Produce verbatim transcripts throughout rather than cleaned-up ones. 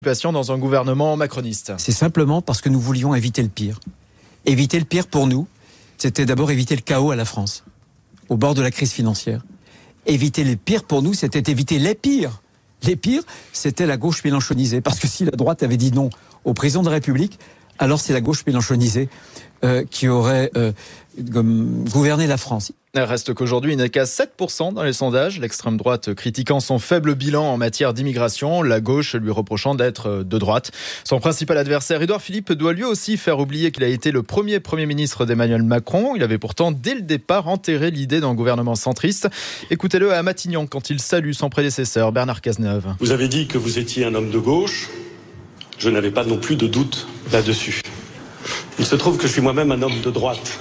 Dans un gouvernement macroniste. C'est simplement parce que nous voulions éviter le pire. Éviter le pire pour nous, c'était d'abord éviter le chaos à la France, au bord de la crise financière. Éviter le pire pour nous, c'était éviter les pires. Les pires, c'était la gauche mélenchonisée. Parce que si la droite avait dit non au président de la République, alors c'est la gauche mélenchonisée euh, qui aurait euh, gouverné la France. Il reste qu'aujourd'hui, il n'est qu'à sept pour cent dans les sondages. L'extrême droite critiquant son faible bilan en matière d'immigration, la gauche lui reprochant d'être de droite. Son principal adversaire, Édouard Philippe, doit lui aussi faire oublier qu'il a été le premier Premier ministre d'Emmanuel Macron. Il avait pourtant, dès le départ, enterré l'idée d'un gouvernement centriste. Écoutez-le à Matignon quand il salue son prédécesseur, Bernard Cazeneuve. Vous avez dit que vous étiez un homme de gauche. Je n'avais pas non plus de doute là-dessus. Il se trouve que je suis moi-même un homme de droite.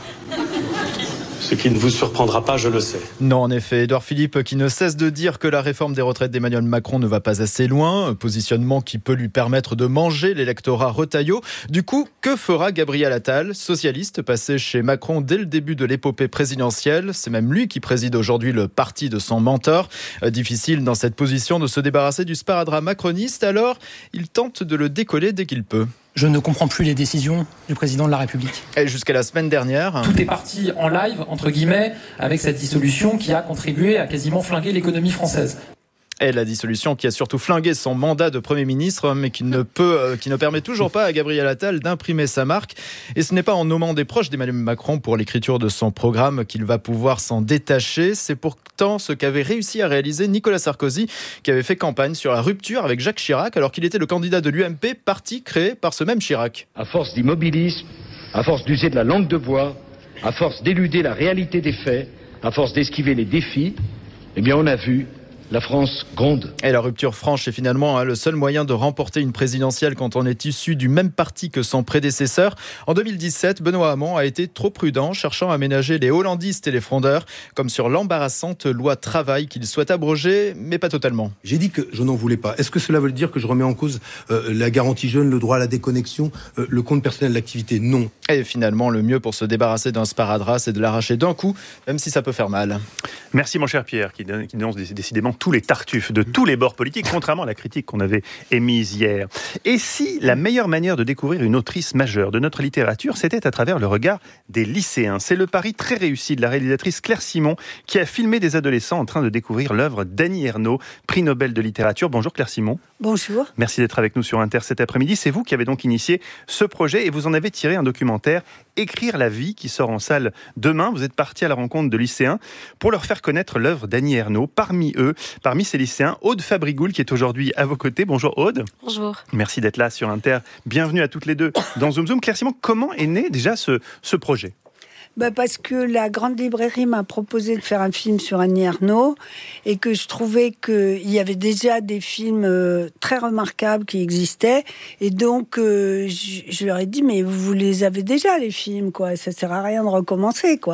Ce qui ne vous surprendra pas, je le sais. Non, en effet, Édouard Philippe qui ne cesse de dire que la réforme des retraites d'Emmanuel Macron ne va pas assez loin, un positionnement qui peut lui permettre de manger l'électorat Retailleau. Du coup, que fera Gabriel Attal, socialiste passé chez Macron dès le début de l'épopée présidentielle? C'est même lui qui préside aujourd'hui le parti de son mentor. Difficile dans cette position de se débarrasser du sparadrap macroniste, alors il tente de le décoller dès qu'il peut. Je ne comprends plus les décisions du président de la République. Et jusqu'à la semaine dernière... Tout est parti en live, entre guillemets, avec cette dissolution qui a contribué à quasiment flinguer l'économie française. Et la dissolution qui a surtout flingué son mandat de Premier ministre, mais qui ne peut, euh, qui ne permet toujours pas à Gabriel Attal d'imprimer sa marque. Et ce n'est pas en nommant des proches d'Emmanuel Macron pour l'écriture de son programme qu'il va pouvoir s'en détacher. C'est pourtant ce qu'avait réussi à réaliser Nicolas Sarkozy, qui avait fait campagne sur la rupture avec Jacques Chirac, alors qu'il était le candidat de l'U M P, parti créé par ce même Chirac. À force d'immobilisme, à force d'user de la langue de bois, à force d'éluder la réalité des faits, à force d'esquiver les défis, eh bien on a vu... la France gronde. Et la rupture franche est finalement hein, le seul moyen de remporter une présidentielle quand on est issu du même parti que son prédécesseur. En deux mille dix-sept, Benoît Hamon a été trop prudent, cherchant à ménager les hollandistes et les frondeurs, comme sur l'embarrassante loi travail qu'il souhaite abroger, mais pas totalement. J'ai dit que je n'en voulais pas. Est-ce que cela veut dire que je remets en cause euh, la garantie jeune, le droit à la déconnexion, euh, le compte personnel d'activité? Non. Et finalement, le mieux pour se débarrasser d'un sparadrap, c'est de l'arracher d'un coup, même si ça peut faire mal. Merci mon cher Pierre, qui dénonce décidément tous les tartuffes de tous les bords politiques, contrairement à la critique qu'on avait émise hier. Et si la meilleure manière de découvrir une autrice majeure de notre littérature, c'était à travers le regard des lycéens? C'est le pari très réussi de la réalisatrice Claire Simon, qui a filmé des adolescents en train de découvrir l'œuvre d'Annie Ernaux, prix Nobel de littérature. Bonjour Claire Simon. Bonjour. Merci d'être avec nous sur Inter cet après-midi. C'est vous qui avez donc initié ce projet et vous en avez tiré un documentaire, Écrire la vie, qui sort en salle demain. Vous êtes parti à la rencontre de lycéens pour leur faire connaître l'œuvre d'Annie Ernaux. Parmi eux, parmi ces lycéens, Aude Fabrigoul, qui est aujourd'hui à vos côtés. Bonjour Aude. Bonjour. Merci d'être là sur Inter. Bienvenue à toutes les deux dans Zoom Zoom. Claire Simon, comment est né déjà ce, ce projet ? Bah parce que la Grande Librairie m'a proposé de faire un film sur Annie Ernaux et que je trouvais qu'il y avait déjà des films euh, très remarquables qui existaient. Et donc, euh, je, je leur ai dit, mais vous les avez déjà, les films, quoi. Ça sert à rien de recommencer, quoi.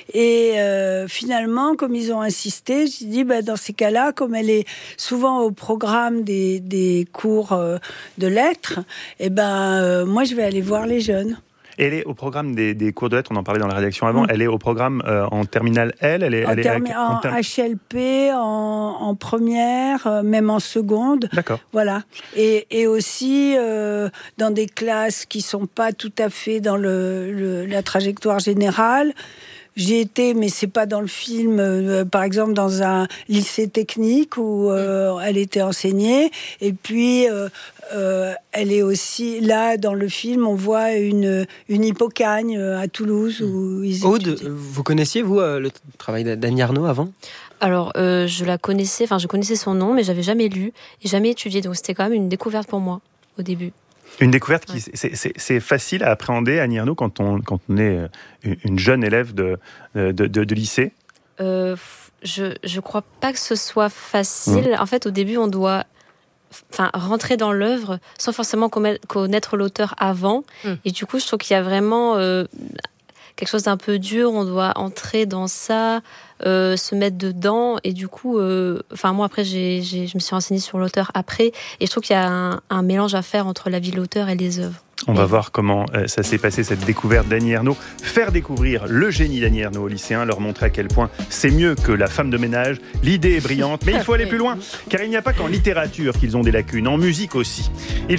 Et euh, finalement, comme ils ont insisté, j'ai dit, bah, dans ces cas-là, comme elle est souvent au programme des, des cours euh, de lettres, eh ben, euh, moi, je vais aller voir les jeunes. Et elle est au programme des, des cours de lettres, on en parlait dans la rédaction avant, mmh. elle est au programme euh, en terminale L, elle est, en, elle est termi- en, en term- H L P, en, en première, euh, même en seconde. D'accord. Voilà. Et, et aussi euh, dans des classes qui sont pas tout à fait dans le, le, la trajectoire générale. J'ai été, mais c'est pas dans le film, euh, par exemple dans un lycée technique où euh, elle était enseignée. Et puis, euh, euh, elle est aussi là dans le film. On voit une une hippocagne à Toulouse où ils Aude, étudiaient. Vous connaissiez vous euh, le travail d'Annie Ernaux avant ? Alors, euh, je la connaissais, enfin, je connaissais son nom, mais j'avais jamais lu et jamais étudié. Donc, c'était quand même une découverte pour moi au début. Une découverte qui, c'est, c'est, c'est facile à appréhender, Annie Ernaux, quand on, quand on est une jeune élève de, de, de, de lycée euh, Je ne crois pas que ce soit facile. Mmh. En fait, au début, on doit enfin, rentrer dans l'œuvre sans forcément connaître l'auteur avant. Mmh. Et du coup, je trouve qu'il y a vraiment euh, quelque chose d'un peu dur. On doit entrer dans ça, euh, se mettre dedans. Et du coup, euh, enfin, moi, après, j'ai, j'ai, je me suis renseignée sur l'auteur après. Et je trouve qu'il y a un, un mélange à faire entre la vie de l'auteur et les œuvres. On va voir comment euh, ça s'est passé, cette découverte d'Annie Ernaux. Faire découvrir le génie d'Annie Ernaux aux lycéens, leur montrer à quel point c'est mieux que la femme de ménage. L'idée est brillante, mais il faut aller plus loin, car il n'y a pas qu'en littérature qu'ils ont des lacunes, en musique aussi. Il